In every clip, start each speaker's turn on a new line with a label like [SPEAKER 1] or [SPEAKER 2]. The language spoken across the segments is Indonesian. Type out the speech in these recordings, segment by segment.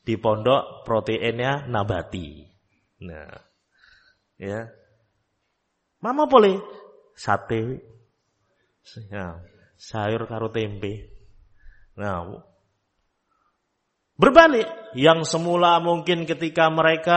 [SPEAKER 1] Di pondok proteinnya nabati. Nah, ya. Mama boleh sate, ya, sayur karo tempe. Nah, berbalik, yang semula mungkin ketika mereka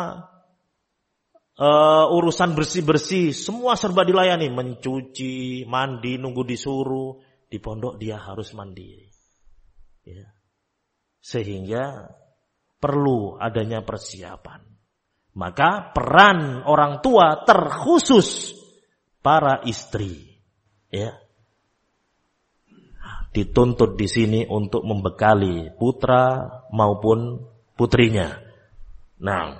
[SPEAKER 1] urusan bersih-bersih, semua serba dilayani, mencuci, mandi, nunggu disuruh, di pondok dia harus mandiri. Ya. Sehingga perlu adanya persiapan. Maka peran orang tua terkhusus para istri, ya, dituntut di sini untuk membekali putra maupun putrinya. Nah,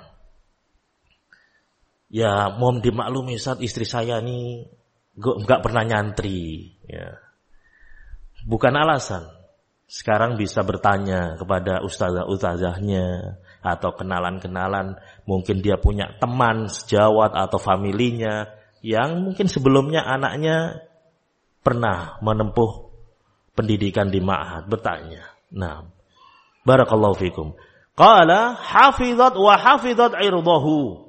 [SPEAKER 1] ya mohon dimaklumi saat istri saya ini enggak pernah nyantri, ya. Bukan alasan. Sekarang bisa bertanya kepada ustazah-ustazahnya atau kenalan-kenalan, mungkin dia punya teman sejawat atau familinya yang mungkin sebelumnya anaknya pernah menempuh pendidikan di ma'had, bertanya. Nah, barakallahu fikum. Qala hafizat wa hafizat irdahu.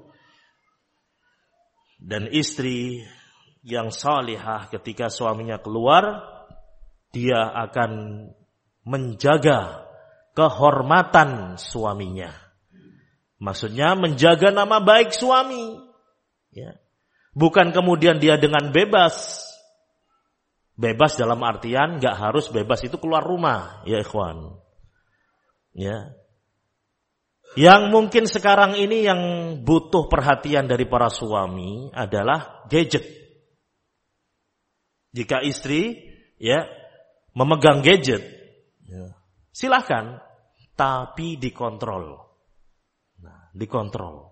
[SPEAKER 1] Dan istri yang salihah ketika suaminya keluar, dia akan menjaga kehormatan suaminya. Maksudnya menjaga nama baik suami. Ya. Bukan kemudian dia dengan bebas. Bebas dalam artian gak harus bebas itu keluar rumah. Ya ikhwan. Ya. Yang mungkin sekarang ini yang butuh perhatian dari para suami adalah gadget. Jika istri ya memegang gadget, ya, silahkan, tapi dikontrol. Nah, dikontrol.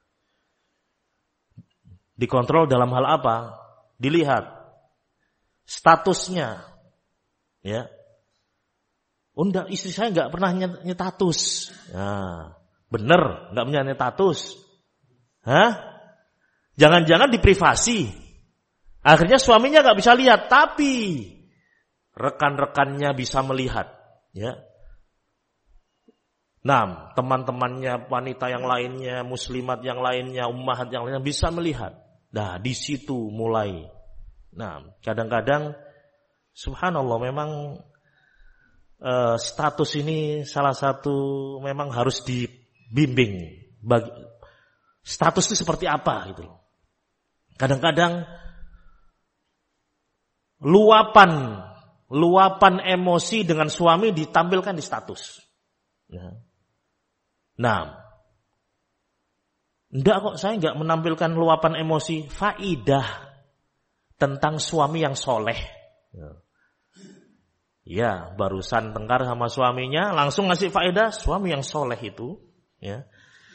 [SPEAKER 1] Dikontrol dalam hal apa? Dilihat statusnya. Ya. Enggak, istri saya enggak pernah nyetatus. Nah, bener, enggak punya nyetatus. Hah? Jangan-jangan diprivasi. Akhirnya suaminya enggak bisa lihat, tapi rekan-rekannya bisa melihat, ya. Nah, teman-temannya wanita yang lainnya, muslimat yang lainnya, ummahat yang lainnya bisa melihat. Nah, di situ mulai. Nah, kadang-kadang subhanallah memang status ini salah satu memang harus dibimbing. Status itu seperti apa gitu loh. Kadang-kadang luapan emosi dengan suami ditampilkan di status. Ya. Nah, enggak kok, saya enggak menampilkan luapan emosi, faidah tentang suami yang soleh. Ya, barusan tengkar sama suaminya, langsung ngasih faedah suami yang soleh itu. Ya.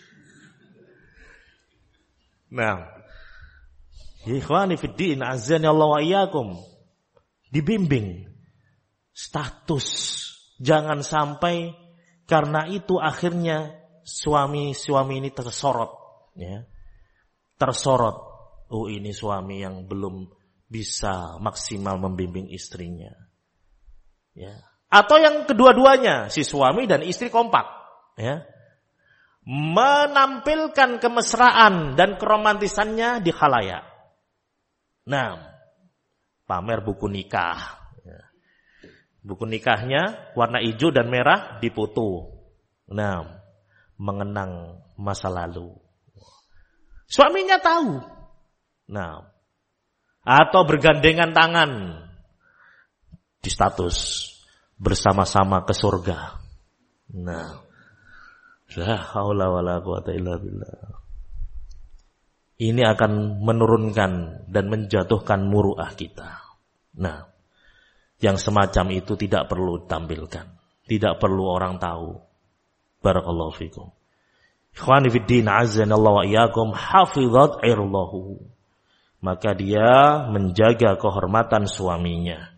[SPEAKER 1] Nah, ikhwani fiddin, azani Allah wa iyyakum, dibimbing status, jangan sampai karena itu akhirnya suami ini tersorot, ya. Tersorot. Oh, ini suami yang belum bisa maksimal membimbing istrinya. Ya. Atau yang kedua-duanya, si suami dan istri kompak, ya. Menampilkan kemesraan dan keromantisannya di khalayak. Nah, pamer buku nikah. Buku nikahnya warna hijau dan merah dipoto. Nah, mengenang masa lalu. Suaminya tahu. Nah, atau bergandengan tangan di status bersama-sama ke surga. Nah, la haula wala quwata illa billah. Ini akan menurunkan dan menjatuhkan muruah kita. Nah, yang semacam itu tidak perlu ditampilkan. Tidak perlu orang tahu. Barakallahu fikum. Ikhwani fiddin, azanallahu wa iyyakum, hafizat irlahu. Maka dia menjaga kehormatan suaminya.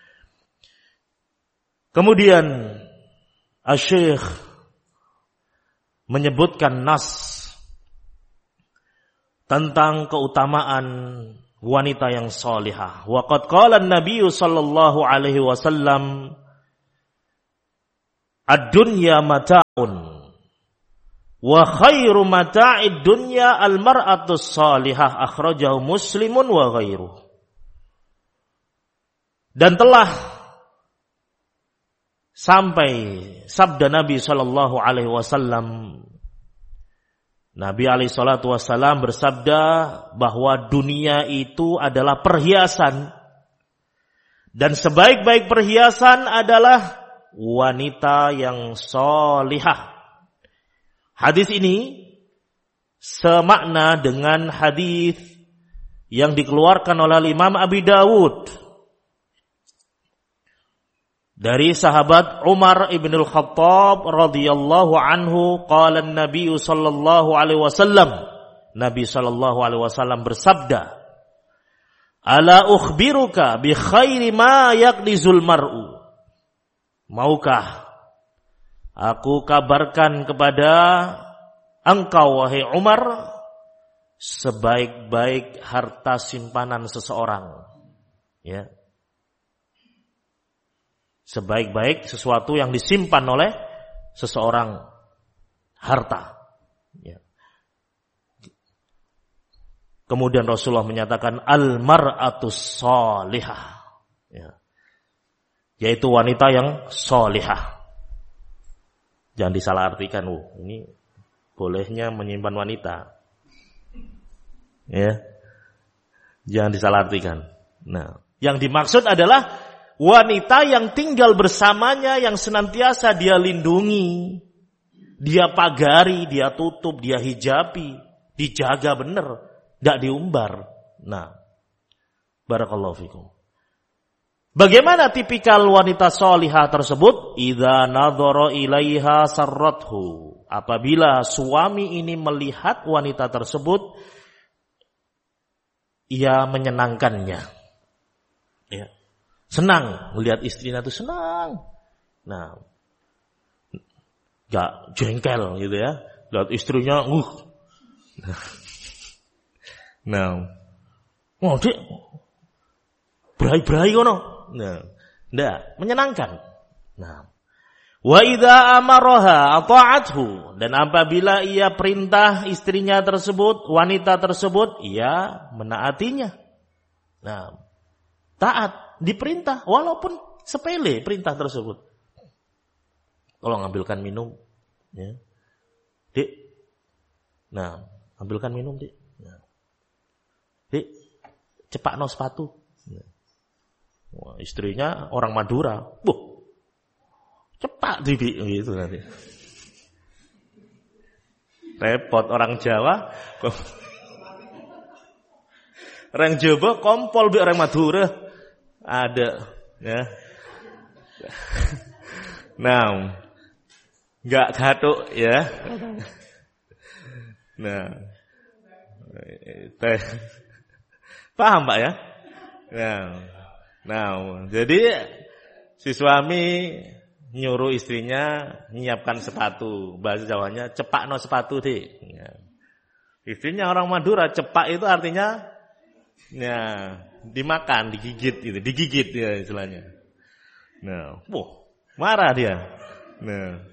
[SPEAKER 1] Kemudian Asy-Syaikh menyebutkan nas tentang keutamaan wanita yang salihah. Wa qad qala an-nabiy sallallahu alaihi wasallam, ad-dunya mata'un Wa khairu mata'id dunya al-mar'atus salihah akhrajahu Muslimun wa ghairuh. Dan telah sampai sabda Nabi sallallahu alaihi wasallam. Nabi alaihi salatu wasallam bersabda bahwa dunia itu adalah perhiasan dan sebaik-baik perhiasan adalah wanita yang salihah. Hadis ini semakna dengan hadis yang dikeluarkan oleh Imam Abi Dawud dari sahabat Umar ibn al-Khattab radhiyallahu anhu, qala an-nabiy sallallahu alaihi wasallam, Nabi sallallahu alaihi wasallam bersabda, ala ukhbiruka bi khairi ma yaqdizul mar'u. Maukah aku kabarkan kepada engkau wahai Umar sebaik-baik harta simpanan seseorang, ya. Sebaik-baik sesuatu yang disimpan oleh seseorang, harta. Ya. Kemudian Rasulullah menyatakan al-mar'atus salihah, ya. Yaitu wanita yang salihah. Jangan disalahartikan, ini bolehnya menyimpan wanita, ya. Jangan disalahartikan. Nah, yang dimaksud adalah wanita yang tinggal bersamanya, yang senantiasa dia lindungi, dia pagari, dia tutup, dia hijabi, dijaga benar, tidak diumbar. Nah, barakallahu fikum. Bagaimana tipikal wanita salihah tersebut? Idza nadhara ilaiha sarrathu. Apabila suami ini melihat wanita tersebut, ia menyenangkannya. Ya. Senang melihat istrinya itu, senang. Nah, gak jengkel gitu ya. Lihat istrinya, Nah, oh dek, berai-berai kono. Nah, enggak, menyenangkan. Nah, wa idza amaraha ata'athu, dan apabila ia perintah istrinya tersebut, wanita tersebut, ia menaatinya. Nah, taat, diperintah walaupun sepele perintah tersebut. Tolong ambilkan minum, ya. Dek. Nah, ambilkan minum, Dek. Nah. Dek, cepakno sepatu. Nah. Wah, istrinya orang Madura. Cepat Bibi gitu nanti. Repot orang Jawa. Orang Jawa kompol bi orang Madura. Ada, ya. Nah, enggak gatuk ya. Nah, paham Pak ya? Nah, jadi si suami nyuruh istrinya nyiapkan sepatu, bahasa Jawanya cepakno sepatu deh. Ya. Istrinya orang Madura, cepak itu artinya ya dimakan, digigit gitu, digigit ya istilahnya. Nah, marah dia. Nah,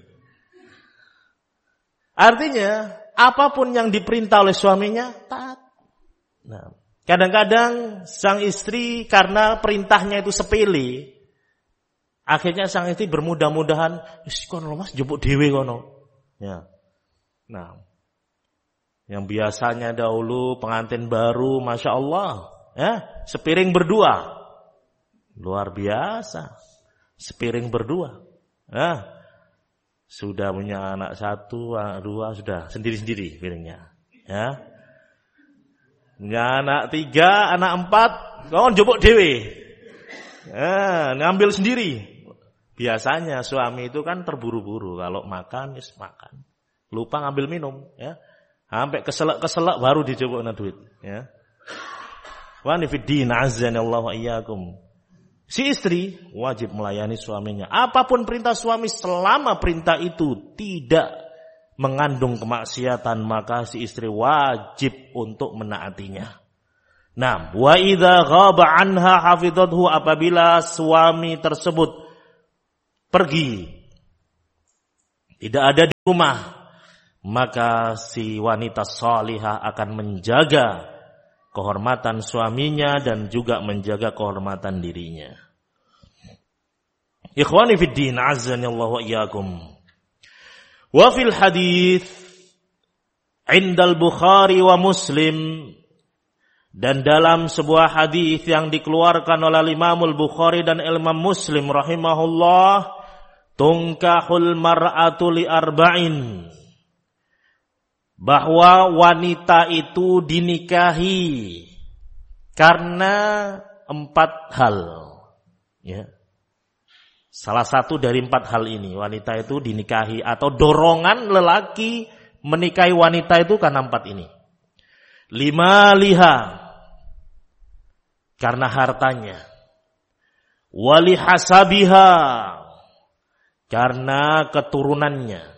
[SPEAKER 1] artinya apapun yang diperintah oleh suaminya taat. Nah, kadang-kadang sang istri karena perintahnya itu sepele, akhirnya sang istri bermudah-mudahan, wis kono Mas njupuk dhewe kono. Ya. Nah, yang biasanya dahulu pengantin baru, Masya Allah, ya, sepiring berdua. Luar biasa. Sepiring berdua. Ya. Sudah punya anak satu, anak dua, sudah sendiri-sendiri piringnya. Ya. Punya anak tiga, anak empat, kau njupuk dhewe. Ya, ngambil sendiri. Biasanya suami itu kan terburu-buru, kalau makan, ya makan. Lupa ngambil minum, ya. Sampai keselak baru dijupukna duit, ya. Wa nifiddin azzanallahu wa iyyakum. Si istri wajib melayani suaminya. Apapun perintah suami, selama perintah itu tidak mengandung kemaksiatan, maka si istri wajib untuk menaatinya. Nah, wa idza ghaba anha hafizathu, apabila suami tersebut pergi, tidak ada di rumah, maka si wanita salihah akan menjaga kehormatan suaminya dan juga menjaga kehormatan dirinya. Ikhwani fid din, azza wa iyyakum. Wa fil hadits indal Bukhari wa Muslim, dan dalam sebuah hadis yang dikeluarkan oleh Imamul Bukhari dan Imam Muslim rahimahullah, tunkahul mar'atu li arba'in, bahwa wanita itu dinikahi karena 4 hal, ya. Salah satu dari 4 hal ini, wanita itu dinikahi atau dorongan lelaki menikahi wanita itu karena 4 ini. 5 liha, karena hartanya. Wali hasabiha, karena keturunannya.